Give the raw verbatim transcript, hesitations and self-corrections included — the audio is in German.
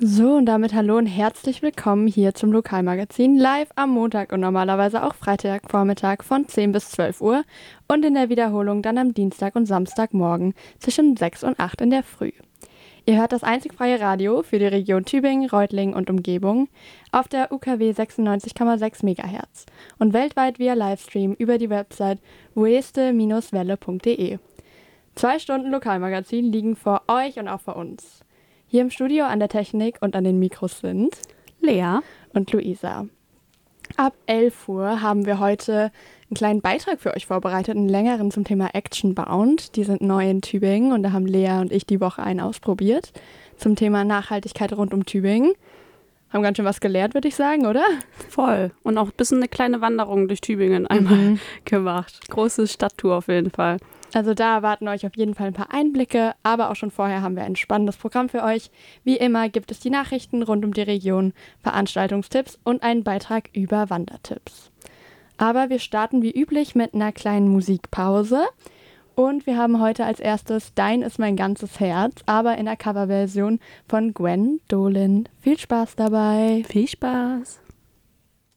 So, und damit hallo und herzlich willkommen hier zum Lokalmagazin, live am Montag und normalerweise auch Freitagvormittag von zehn bis zwölf Uhr und in der Wiederholung dann am Dienstag und Samstagmorgen zwischen sechs und acht in der Früh. Ihr hört das einzig freie Radio für die Region Tübingen, Reutlingen und Umgebung auf der U K W sechsundneunzig Komma sechs Megahertz und weltweit via Livestream über die Website voeste welle punkt de. Zwei Stunden Lokalmagazin liegen vor euch und auch vor uns. Hier im Studio an der Technik und an den Mikros sind Lea und Luisa. Ab elf Uhr haben wir heute einen kleinen Beitrag für euch vorbereitet, einen längeren zum Thema Action Bound. Die sind neu in Tübingen und da haben Lea und ich die Woche einen ausprobiert zum Thema Nachhaltigkeit rund um Tübingen. Haben ganz schön was gelernt, würde ich sagen, oder? Voll. Und auch ein bisschen eine kleine Wanderung durch Tübingen einmal mhm. gemacht. Große Stadttour auf jeden Fall. Also da erwarten euch auf jeden Fall ein paar Einblicke, aber auch schon vorher haben wir ein spannendes Programm für euch. Wie immer gibt es die Nachrichten rund um die Region, Veranstaltungstipps und einen Beitrag über Wandertipps. Aber wir starten wie üblich mit einer kleinen Musikpause. Und wir haben heute als erstes Dein ist mein ganzes Herz, aber in der Coverversion von Gwen Dolan. Viel Spaß dabei. Viel Spaß.